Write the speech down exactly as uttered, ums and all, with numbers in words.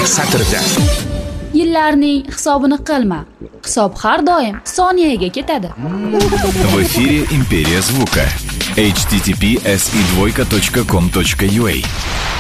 satrda. Yillarning hisobini qilma. Hisob har doim soniyaga ketadi. В эфире Империя звука. эйч ти ти пи эс и двойка точка ком точка ю а